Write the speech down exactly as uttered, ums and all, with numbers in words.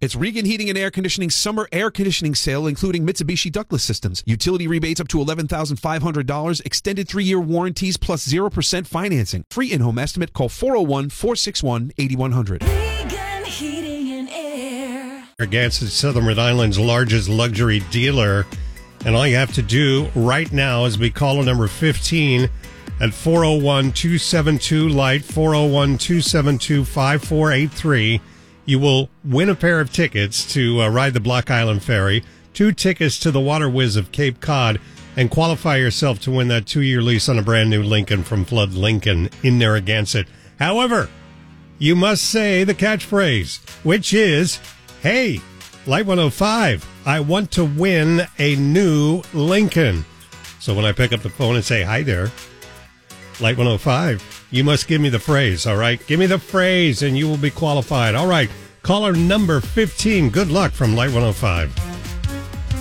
It's Regan Heating and Air Conditioning Summer Air Conditioning Sale, including Mitsubishi ductless systems. Utility rebates up to eleven thousand five hundred dollars. Extended three-year warranties plus zero percent financing. Free in-home estimate. Call four oh one, four six one, eight one zero zero. Regan Heating and Air. Narragansett, Southern Rhode Island's largest luxury dealer. And all you have to do right now is be caller number fifteen at four oh one, two seven two, light, four oh one, two seven two, five four eight three. You will win a pair of tickets to uh, ride the Block Island Ferry, two tickets to the Water Whiz of Cape Cod, and qualify yourself to win that two-year lease on a brand-new Lincoln from Flood Lincoln in Narragansett. However, you must say the catchphrase, which is, hey, Light one oh five, I want to win a new Lincoln. So when I pick up the phone and say, hi there, Light one oh five, you must give me the phrase, all right? Give me the phrase and you will be qualified. All right, caller number fifteen, good luck from Light one oh five.